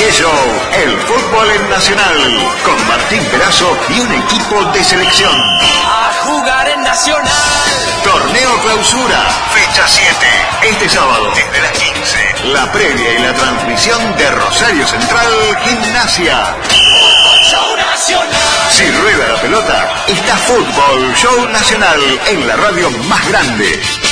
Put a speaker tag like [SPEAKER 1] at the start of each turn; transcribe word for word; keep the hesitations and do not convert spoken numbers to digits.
[SPEAKER 1] Qué show, el fútbol en Nacional, con Martín Perazo y un equipo de selección.
[SPEAKER 2] A jugar en Nacional.
[SPEAKER 1] Torneo Clausura, fecha siete. Este sábado, desde las quince. La previa y la transmisión de Rosario Central Gimnasia.
[SPEAKER 2] Show Nacional.
[SPEAKER 1] Si rueda la pelota, está Fútbol Show Nacional en la radio más grande.